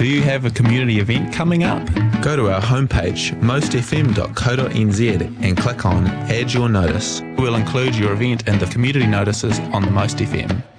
Do you have a community event coming up? Go to our homepage, mostfm.co.nz, and click on Add Your Notice. We'll include your event in the community notices on the Most FM.